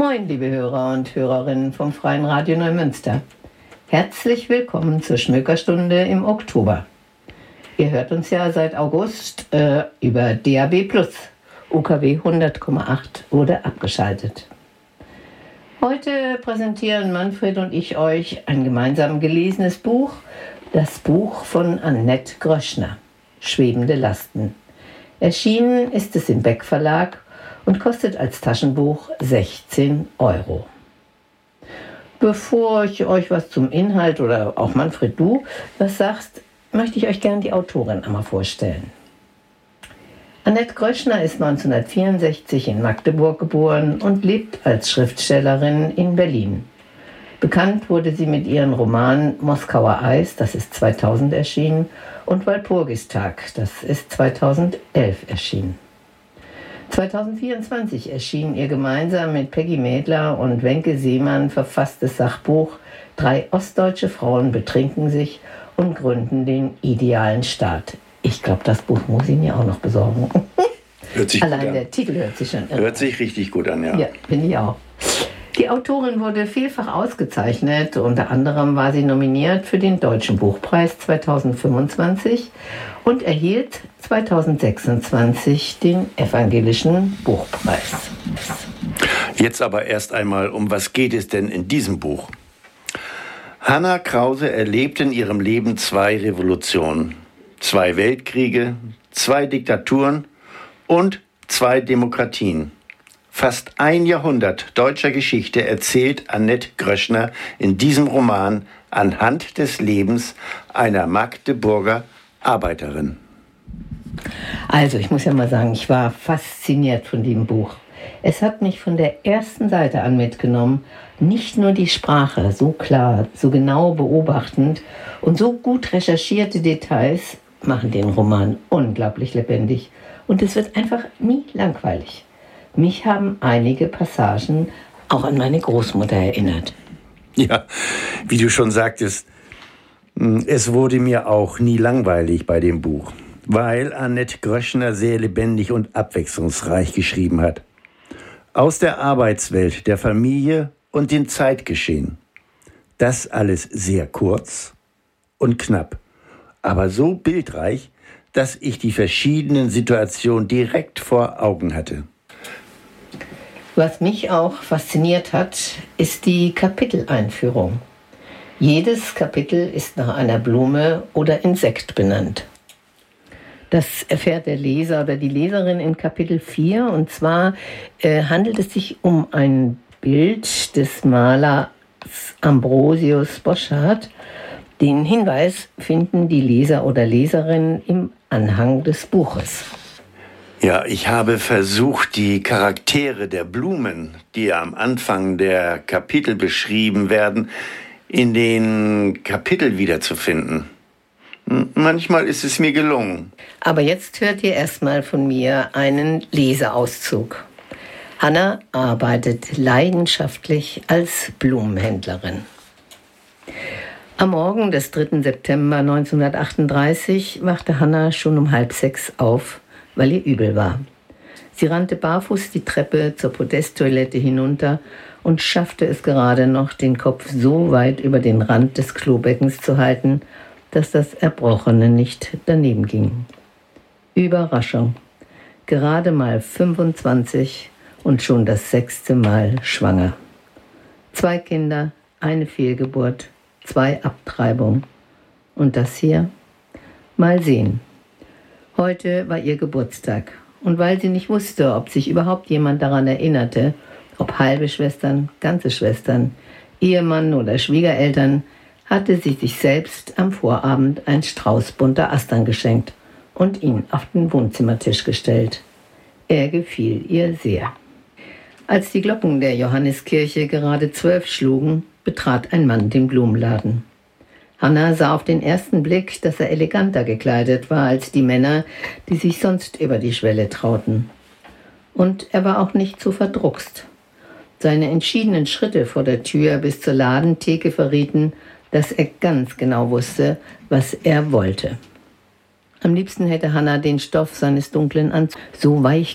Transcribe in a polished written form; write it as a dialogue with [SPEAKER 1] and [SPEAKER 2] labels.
[SPEAKER 1] Moin, liebe Hörer und Hörerinnen vom Freien Radio Neumünster. Herzlich willkommen zur Schmökerstunde im Oktober. Ihr hört uns ja seit August über DAB+. UKW 100,8 wurde abgeschaltet. Heute präsentieren Manfred und ich euch ein gemeinsam gelesenes Buch, das Buch von Annette Gröschner, Schwebende Lasten. Erschienen ist es im Beck Verlag und kostet als Taschenbuch 16 €. Bevor ich euch was zum Inhalt oder auch Manfred, du was sagst, möchte ich euch gerne die Autorin einmal vorstellen. Annette Gröschner ist 1964 in Magdeburg geboren und lebt als Schriftstellerin in Berlin. Bekannt wurde sie mit ihren Romanen Moskauer Eis, das ist 2000 erschienen, und Walpurgistag, das ist 2011 erschienen. 2024 erschien ihr gemeinsam mit Peggy Mädler und Wenke Seemann verfasstes Sachbuch »3 ostdeutsche Frauen betrinken sich und gründen den idealen Staat«. Ich glaube, das Buch muss ich mir auch noch besorgen.
[SPEAKER 2] Hört sich
[SPEAKER 1] Allein
[SPEAKER 2] gut an.
[SPEAKER 1] der Titel hört sich schon irre.
[SPEAKER 2] Hört sich richtig gut an, ja.
[SPEAKER 1] Ja, finde ich auch. Die Autorin wurde vielfach ausgezeichnet. Unter anderem war sie nominiert für den Deutschen Buchpreis 2025 und erhielt 2026 den Evangelischen Buchpreis.
[SPEAKER 2] Jetzt aber erst einmal, um was geht es denn in diesem Buch? Hanna Krause erlebt in ihrem Leben 2 Revolutionen, 2 Weltkriege, 2 Diktaturen und 2 Demokratien. Fast ein Jahrhundert deutscher Geschichte erzählt Annette Gröschner in diesem Roman anhand des Lebens einer Magdeburger Arbeiterin.
[SPEAKER 1] Also, ich muss ja mal sagen, ich war fasziniert von dem Buch. Es hat mich von der ersten Seite an mitgenommen. Nicht nur die Sprache, so klar, so genau beobachtend und so gut recherchierte Details machen den Roman unglaublich lebendig. Und es wird einfach nie langweilig. Mich haben einige Passagen auch an meine Großmutter erinnert.
[SPEAKER 2] Ja, wie du schon sagtest, es wurde mir auch nie langweilig bei dem Buch, weil Annette Gröschner sehr lebendig und abwechslungsreich geschrieben hat. Aus der Arbeitswelt, der Familie und dem Zeitgeschehen. Das alles sehr kurz und knapp, aber so bildreich, dass ich die verschiedenen Situationen direkt vor Augen hatte.
[SPEAKER 1] Was mich auch fasziniert hat, ist die Kapiteleinführung. Jedes Kapitel ist nach einer Blume oder Insekt benannt. Das erfährt der Leser oder die Leserin in Kapitel 4. Und zwar handelt es sich um ein Bild des Malers Ambrosius Bosschaert. Den Hinweis finden die Leser oder Leserinnen im Anhang des Buches.
[SPEAKER 2] Ja, ich habe versucht, die Charaktere der Blumen, die am Anfang der Kapitel beschrieben werden, in den Kapiteln wiederzufinden. Manchmal ist es mir gelungen.
[SPEAKER 1] Aber jetzt hört ihr erstmal von mir einen Leseauszug. Hanna arbeitet leidenschaftlich als Blumenhändlerin. Am Morgen des 3. September 1938 wachte Hanna schon um 5:30 auf, weil ihr übel war. Sie rannte barfuß die Treppe zur Podesttoilette hinunter und schaffte es gerade noch, den Kopf so weit über den Rand des Klobeckens zu halten, dass das Erbrochene nicht daneben ging. Überraschung. Gerade mal 25 und schon das 6. Mal schwanger. 2 Kinder, eine Fehlgeburt, 2 Abtreibungen. Und das hier? Mal sehen. Heute war ihr Geburtstag. Und weil sie nicht wusste, ob sich überhaupt jemand daran erinnerte, ob halbe Schwestern, ganze Schwestern, Ehemann oder Schwiegereltern, hatte sie sich selbst am Vorabend einen Strauß bunter Astern geschenkt und ihn auf den Wohnzimmertisch gestellt. Er gefiel ihr sehr. Als die Glocken der Johanniskirche gerade 12 schlugen, betrat ein Mann den Blumenladen. Hanna sah auf den ersten Blick, dass er eleganter gekleidet war als die Männer, die sich sonst über die Schwelle trauten. Und er war auch nicht zu verdruckst. Seine entschiedenen Schritte vor der Tür bis zur Ladentheke verrieten, dass er ganz genau wusste, was er wollte. Am liebsten hätte Hanna den Stoff seines dunklen Anzugs so weich